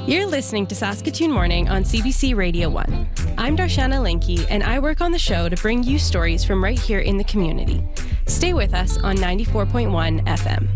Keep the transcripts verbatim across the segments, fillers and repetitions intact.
You're listening to Saskatoon Morning on C B C Radio one. I'm Darshana Linke, and I work on the show to bring you stories from right here in the community. Stay with us on ninety-four point one F M.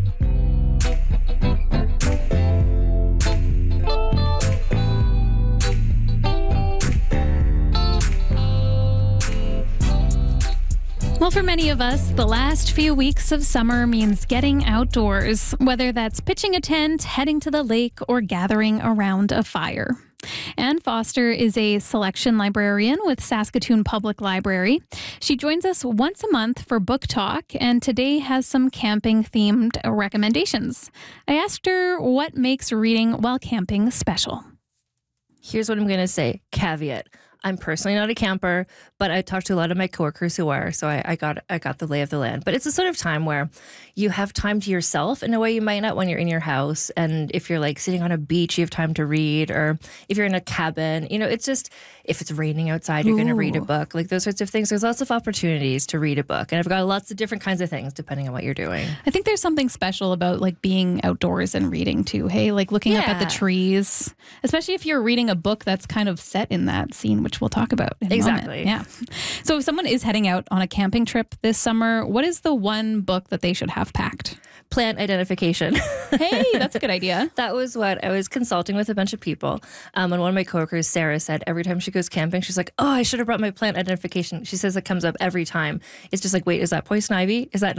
Well, for many of us, the last few weeks of summer means getting outdoors, whether that's pitching a tent, heading to the lake, or gathering around a fire. Anne Foster is a selection librarian with Saskatoon Public Library. She joins us once a month for book talk and today has some camping-themed recommendations. I asked her what makes reading while camping special. Here's what I'm going to say. Caveat. I'm personally not a camper, but I talked to a lot of my coworkers who are, so I, I got I got the lay of the land. But it's a sort of time where you have time to yourself in a way you might not when you're in your house. And if you're like sitting on a beach, you have time to read. Or if you're in a cabin, you know, it's just, if it's raining outside, you're going to read a book. Like those sorts of things. There's lots of opportunities to read a book. And I've got lots of different kinds of things depending on what you're doing. I think there's something special about like being outdoors and reading too. Hey, like looking Yeah. up at the trees, especially if you're reading a book that's kind of set in that scene, which we'll talk about in a Exactly. moment. Yeah. So if someone is heading out on a camping trip this summer, what is the one book that they should have packed? Plant identification. Hey, that's a good idea. That was what I was consulting with a bunch of people. Um, and one of my coworkers, Sarah, said every time she goes camping, she's like, oh, I should have brought my plant identification. She says it comes up every time. It's just like, wait, is that poison ivy? Is that